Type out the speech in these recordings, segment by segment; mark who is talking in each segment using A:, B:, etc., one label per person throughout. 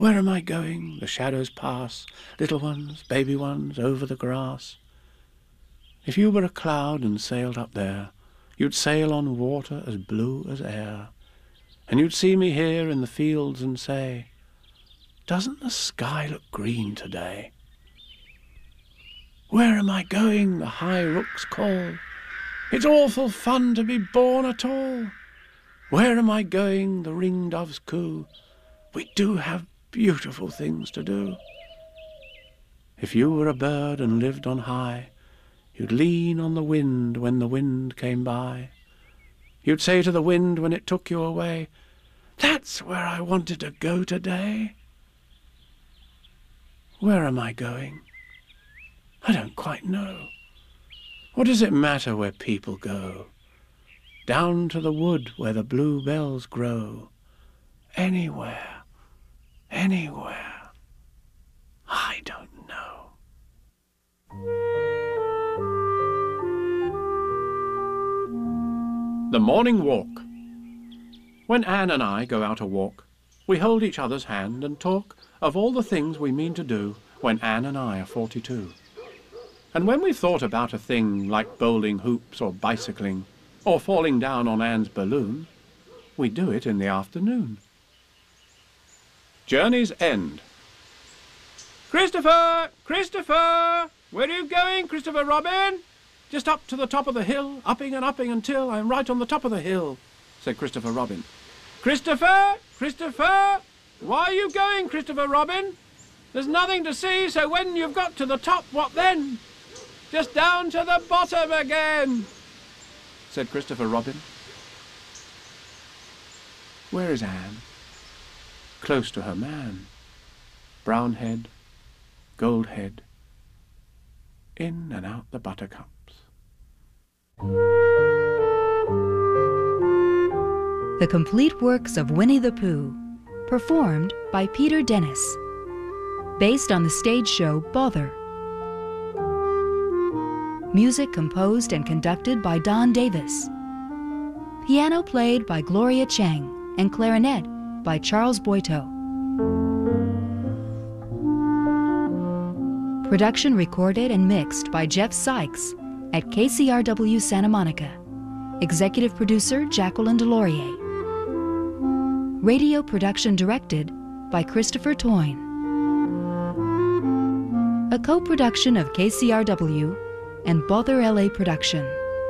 A: Where am I going? The shadows pass, little ones, baby ones, over the grass. If you were a cloud and sailed up there, you'd sail on water as blue as air, and you'd see me here in the fields and say, doesn't the sky look green today? Where am I going? The high rooks call. It's awful fun to be born at all. Where am I going? The ringdoves coo. We do have beautiful things to do. If you were a bird and lived on high, you'd lean on the wind when the wind came by. You'd say to the wind when it took you away, that's where I wanted to go today. Where am I going? I don't quite know. What does it matter where people go? Down to the wood where the bluebells grow. Anywhere, anywhere. I don't know. The Morning Walk. When Anne and I go out a walk, we hold each other's hand and talk of all the things we mean to do when Anne and I are 42. And when we've thought about a thing like bowling hoops or bicycling or falling down on Anne's balloon, we do it in the afternoon. Journey's End. Christopher! Christopher! Where are you going, Christopher Robin? Just up to the top of the hill, upping and upping until I'm right on the top of the hill, said Christopher Robin. Christopher! Christopher! Why are you going, Christopher Robin? There's nothing to see, so when you've got to the top, what then? Just down to the bottom again, said Christopher Robin. Where is Anne? Close to her man. Brown head, gold head, in and out the buttercups.
B: The Complete Works of Winnie the Pooh, performed by Peter Dennis. Based on the stage show Bother. Music composed and conducted by Don Davis. Piano played by Gloria Chang and clarinet by Charles Boito. Production recorded and mixed by Jeff Sykes at KCRW Santa Monica. Executive producer Jacqueline Delorier. Radio production directed by Christopher Toyne. A co-production of KCRW and Bother LA Production.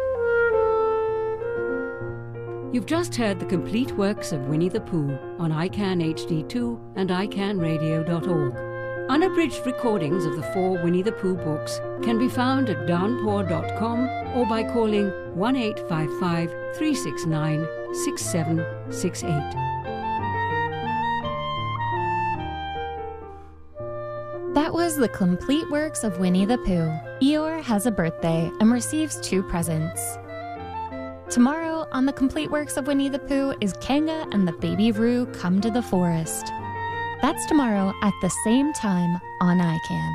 C: You've just heard the complete works of Winnie the Pooh on ICANN HD2 and iCannRadio.org. Unabridged recordings of the 4 Winnie the Pooh books can be found at downpour.com or by calling 1-855-369-6768.
D: That was the complete works of Winnie the Pooh. Eeyore has a birthday and receives 2 presents. Tomorrow on the complete works of Winnie the Pooh is Kanga and the Baby Roo Come to the Forest. That's tomorrow at the same time on ICANN.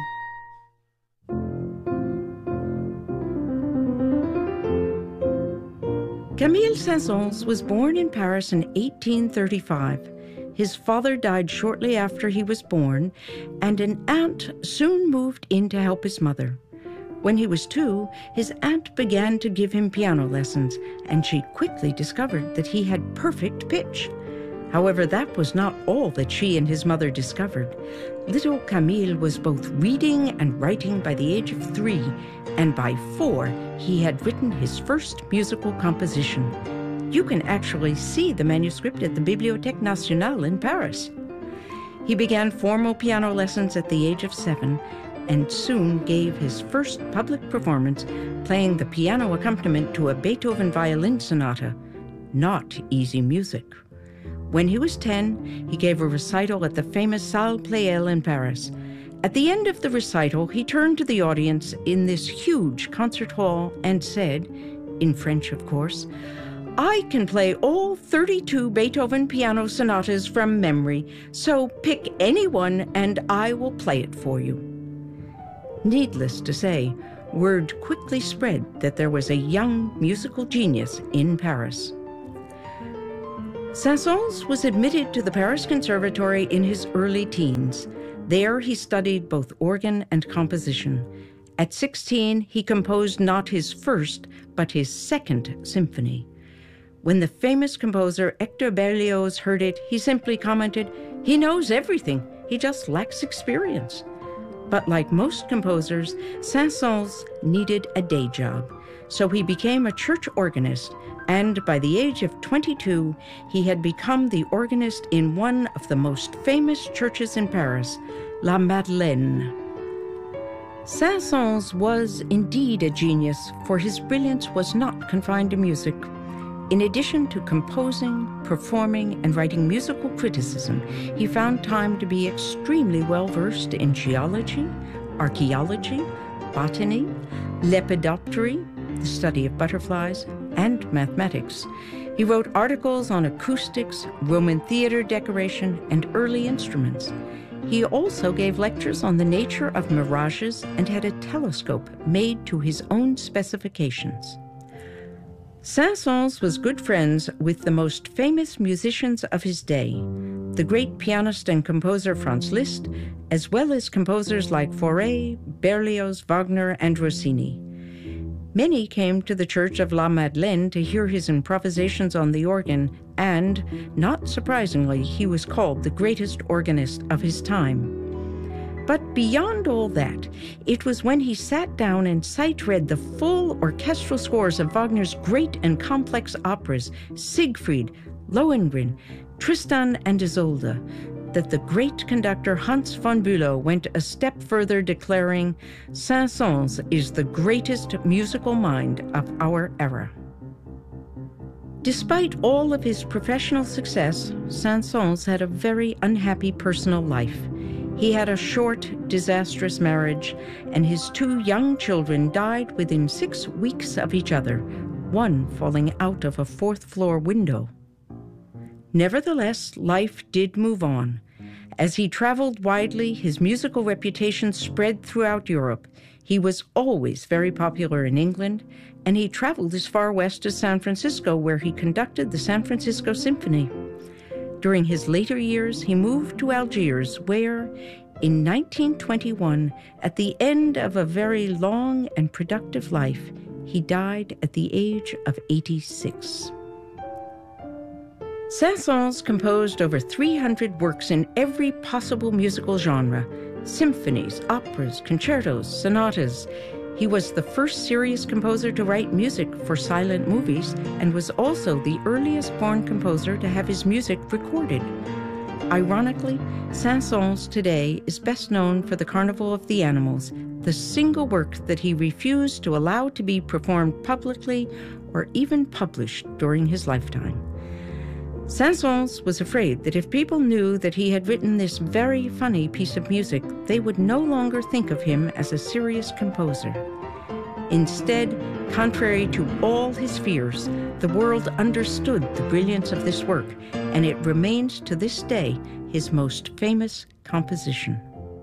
E: Camille Saint-Saëns was born in Paris in 1835. His father died shortly after he was born, and an aunt soon moved in to help his mother. When he was 2, his aunt began to give him piano lessons, and she quickly discovered that he had perfect pitch. However, that was not all that she and his mother discovered. Little Camille was both reading and writing by the age of 3, and by 4, he had written his first musical composition. You can actually see the manuscript at the Bibliothèque Nationale in Paris. He began formal piano lessons at the age of 7 and soon gave his first public performance playing the piano accompaniment to a Beethoven violin sonata. Not easy music. When he was 10, he gave a recital at the famous Salle Pleyel in Paris. At the end of the recital, he turned to the audience in this huge concert hall and said, in French of course, "I can play all 32 Beethoven piano sonatas from memory, so pick any one and I will play it for you." Needless to say, word quickly spread that there was a young musical genius in Paris. Saint-Saëns was admitted to the Paris Conservatory in his early teens. There he studied both organ and composition. At 16, he composed not his first, but his second symphony. When the famous composer Hector Berlioz heard it, he simply commented, "He knows everything, he just lacks experience." But like most composers, Saint-Saëns needed a day job. So he became a church organist, and by the age of 22, he had become the organist in one of the most famous churches in Paris, La Madeleine. Saint-Saëns was indeed a genius, for his brilliance was not confined to music. In addition to composing, performing, and writing musical criticism, he found time to be extremely well-versed in geology, archaeology, botany, lepidoptery, the study of butterflies, and mathematics. He wrote articles on acoustics, Roman theater decoration, and early instruments. He also gave lectures on the nature of mirages and had a telescope made to his own specifications. Saint-Saëns was good friends with the most famous musicians of his day, the great pianist and composer Franz Liszt, as well as composers like Fauré, Berlioz, Wagner, and Rossini. Many came to the church of La Madeleine to hear his improvisations on the organ, and, not surprisingly, he was called the greatest organist of his time. But beyond all that, it was when he sat down and sight-read the full orchestral scores of Wagner's great and complex operas, Siegfried, Lohengrin, Tristan and Isolde, that the great conductor Hans von Bülow went a step further, declaring, "Saint-Saëns is the greatest musical mind of our era." Despite all of his professional success, Saint-Saëns had a very unhappy personal life. He had a short, disastrous marriage, and his 2 young children died within 6 weeks of each other, one falling out of a 4th-floor window. Nevertheless, life did move on. As he traveled widely, his musical reputation spread throughout Europe. He was always very popular in England, and he traveled as far west as San Francisco, where he conducted the San Francisco Symphony. During his later years, he moved to Algiers, where, in 1921, at the end of a very long and productive life, he died at the age of 86. Saint-Saëns composed over 300 works in every possible musical genre: symphonies, operas, concertos, sonatas. He was the first serious composer to write music for silent movies and was also the earliest born composer to have his music recorded. Ironically, Saint-Saëns today is best known for the Carnival of the Animals, the single work that he refused to allow to be performed publicly or even published during his lifetime. Saint-Saëns was afraid that if people knew that he had written this very funny piece of music, they would no longer think of him as a serious composer. Instead, contrary to all his fears, the world understood the brilliance of this work, and it remains to this day his most famous composition.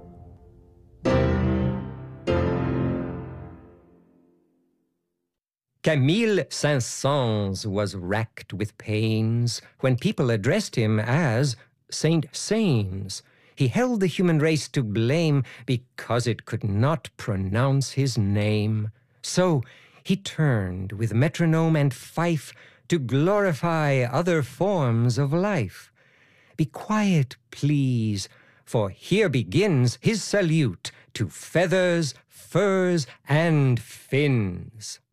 F: Camille Saint-Saëns was racked with pains when people addressed him as Saint Saëns. He held the human race to blame because it could not pronounce his name. So he turned with metronome and fife to glorify other forms of life. Be quiet, please, for here begins his salute to feathers, furs, and fins.